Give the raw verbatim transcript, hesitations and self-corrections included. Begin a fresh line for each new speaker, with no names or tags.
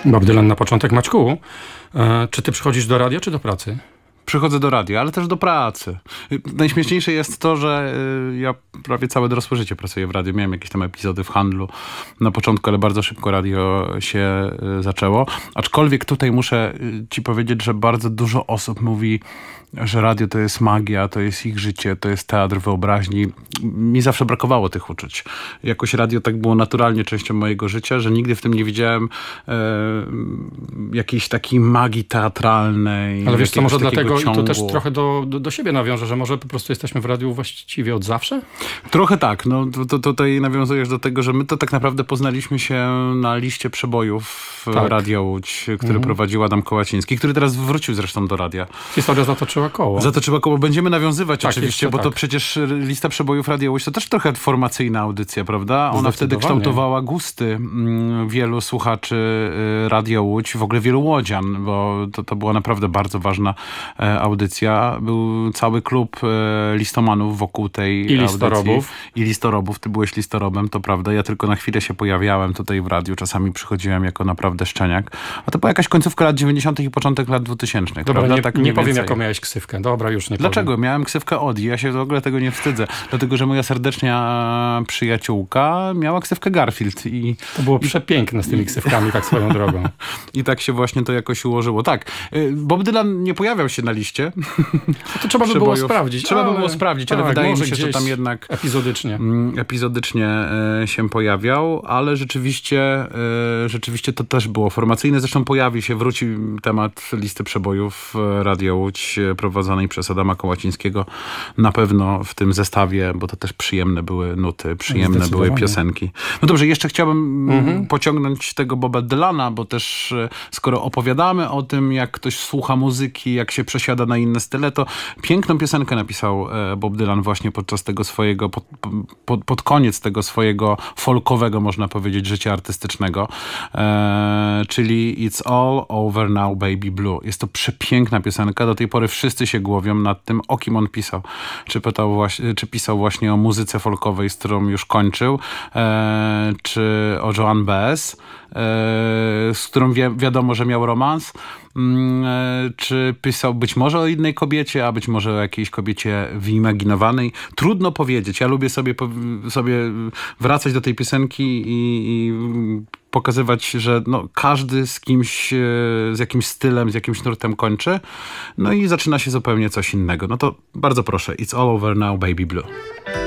Bob Dylan na początek. Maćku, e, czy ty przychodzisz do radia, czy do pracy?
Przychodzę do radia, ale też do pracy. Najśmieszniejsze jest to, że ja prawie całe dorosłe życie pracuję w radiu. Miałem jakieś tam epizody w handlu na początku, ale bardzo szybko radio się zaczęło. Aczkolwiek tutaj muszę ci powiedzieć, że bardzo dużo osób mówi, że radio to jest magia, to jest ich życie, to jest teatr wyobraźni. Mi zawsze brakowało tych uczuć. Jakoś radio tak było naturalnie częścią mojego życia, że nigdy w tym nie widziałem e, jakiejś takiej magii teatralnej.
Ale wiesz co, może dlatego
ciągu.
I to też trochę do, do, do siebie nawiążę, że może po prostu jesteśmy w radiu właściwie od zawsze?
Trochę tak. No, to, to, tutaj nawiązujesz do tego, że my to tak naprawdę poznaliśmy się na liście przebojów tak. Radio Łódź, który mhm. prowadził Adam Kołaciński, który teraz wrócił zresztą do radia.
Historia zatoczyła koło.
Zatoczyła koło. Będziemy nawiązywać tak, oczywiście,
jeszcze,
bo
tak.
to przecież lista przebojów Radio Łódź to też trochę formacyjna audycja, prawda? Ona wtedy kształtowała gusty mm, wielu słuchaczy y, Radio Łódź, w ogóle wielu łodzian, bo to, to była naprawdę bardzo ważna e, audycja. Był cały klub e, listomanów wokół tej
I listorobów.
audycji. I listorobów. Ty byłeś listorobem, to prawda. Ja tylko na chwilę się pojawiałem tutaj w radiu. Czasami przychodziłem jako naprawdę szczeniak. A to była jakaś końcówka lat dziewięćdziesiątych i początek lat dwutysięcznych.
Dobra,
prawda?
nie,
Tak
nie powiem,
więcej.
jaką miałeś ksywkę. Dobra, już nie
Dlaczego?
powiem.
Miałem ksywkę Odi. Ja się w ogóle tego nie wstydzę. Dlatego, że moja serdeczna przyjaciółka miała ksywkę Garfield. I,
to było przepiękne z tymi ksywkami, tak swoją drogą.
I tak się właśnie to jakoś ułożyło. Tak, Bob Dylan nie pojawiał się na liście.
No to trzeba by było sprawdzić.
Trzeba
ale...
by było sprawdzić, ale
tak,
wydaje mi się,
gdzieś
że tam jednak
epizodycznie,
epizodycznie się pojawiał, ale rzeczywiście, rzeczywiście to też było formacyjne. Zresztą pojawi się, wróci temat listy przebojów Radio Łódź prowadzonej przez Adama Kołacińskiego na pewno w tym zestawie, bo to też przyjemne były nuty, przyjemne były piosenki. No dobrze, jeszcze chciałbym mhm. pociągnąć tego Boba Dylana, bo też skoro opowiadamy o tym, jak ktoś słucha muzyki, jak się przesiada na inne style, to piękną piosenkę napisał Bob Dylan właśnie podczas tego swojego, pod, pod, pod koniec tego swojego folkowego, można powiedzieć, życia artystycznego, e, czyli It's All Over Now, Baby Blue. Jest to przepiękna piosenka. Do tej pory wszyscy się głowią nad tym, o kim on pisał. Czy, pytał właśnie, czy pisał właśnie o muzyce folkowej, z którą już kończył, e, czy o Joan Baez, e, z którą wi- wiadomo, że miał romans, czy pisał być może o innej kobiecie, a być może o jakiejś kobiecie wyimaginowanej. Trudno powiedzieć. Ja lubię sobie, sobie wracać do tej piosenki i, i pokazywać, że no, każdy z kimś, z jakimś stylem, z jakimś nurtem kończy. No i zaczyna się zupełnie coś innego. No to bardzo proszę. It's all over now, baby blue.